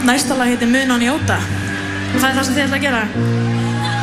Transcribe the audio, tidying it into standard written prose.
Næsta lag heitir Muna Njóta og það er það sem þið ætla að gera.